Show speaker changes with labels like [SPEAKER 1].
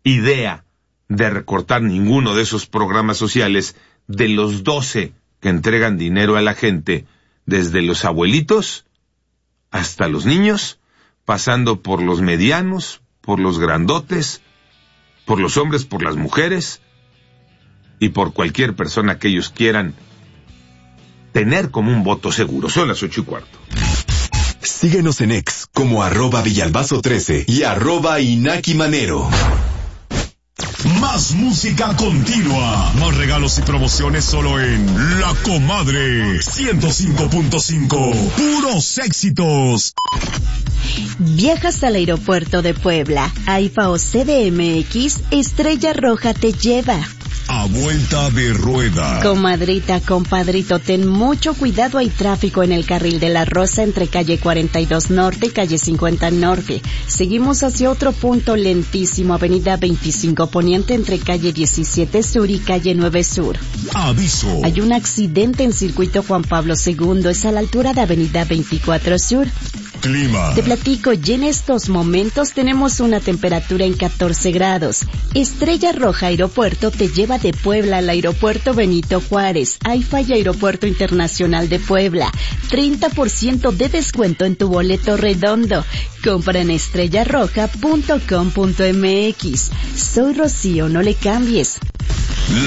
[SPEAKER 1] idea de recortar ninguno de esos programas sociales de los 12 que entregan dinero a la gente, desde los abuelitos hasta los niños, pasando por los medianos, por los grandotes, por los hombres, por las mujeres y por cualquier persona que ellos quieran tener como un voto seguro. Son las 8:15.
[SPEAKER 2] Síguenos en X como @Villalbazo13 y @Inaki Manero.
[SPEAKER 3] Más música continua. Más regalos y promociones solo en La Comadre 105.5. Puros éxitos.
[SPEAKER 4] Viajas al aeropuerto de Puebla. AIFA o CDMX, Estrella Roja te lleva.
[SPEAKER 3] A vuelta de rueda.
[SPEAKER 4] Comadrita, compadrito, ten mucho cuidado, hay tráfico en el carril de la Rosa entre calle 42 Norte y calle 50 Norte. Seguimos hacia otro punto lentísimo, avenida 25 Poniente entre calle 17 Sur y calle 9 Sur.
[SPEAKER 3] Aviso.
[SPEAKER 4] Hay un accidente en circuito Juan Pablo II, es a la altura de avenida 24 Sur.
[SPEAKER 3] Clima.
[SPEAKER 4] Te platico, y en estos momentos tenemos una temperatura en 14 grados. Estrella Roja Aeropuerto te lleva de Puebla al aeropuerto Benito Juárez, AIFA y Aeropuerto Internacional de Puebla. 30% de descuento en tu boleto redondo. Compra en estrellarroja.com.mx. Soy Rocío, no le cambies.